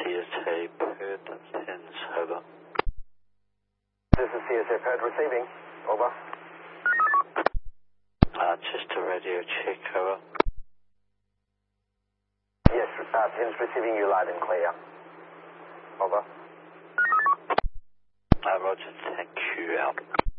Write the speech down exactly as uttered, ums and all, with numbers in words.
C S A Perth, Pins, over. This is C S A Perth receiving, over. Uh, just a radio check, over. Yes, uh, Pins receiving you loud and clear. Over. Uh, Roger, thank you, out.